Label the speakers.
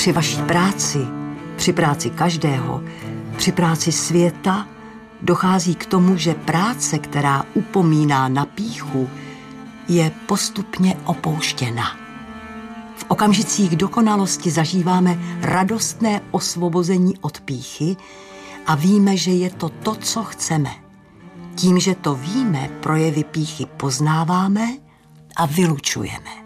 Speaker 1: Při vaší práci, při práci každého, při práci světa dochází k tomu, že práce, která upomíná na pýchu, je postupně opouštěna. V okamžicích dokonalosti zažíváme radostné osvobození od pýchy a víme, že je to to, co chceme. Tím, že to víme, projevy pýchy poznáváme a vylučujeme.